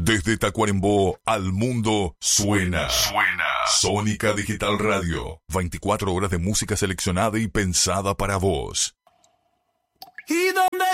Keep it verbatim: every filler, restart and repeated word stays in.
Desde Tacuarembó al mundo suena. Suena. Sónica Digital Radio. veinticuatro horas de música seleccionada y pensada para vos. ¿Y dónde